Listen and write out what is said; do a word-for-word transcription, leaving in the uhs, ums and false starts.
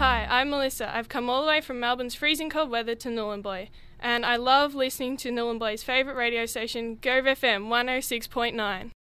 Hi, I'm Melissa. I've come all the way from Melbourne's freezing cold weather to Nhulunbuy, and I love listening to Nhulunbuy's favourite radio station, Gove F M one oh six point nine.